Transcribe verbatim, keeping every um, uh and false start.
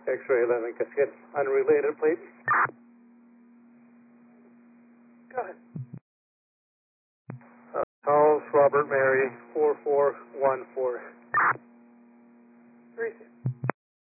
X-ray eleven Cascade. Unrelated, please. Go ahead. Uh, Charles Robert Mary four four one four.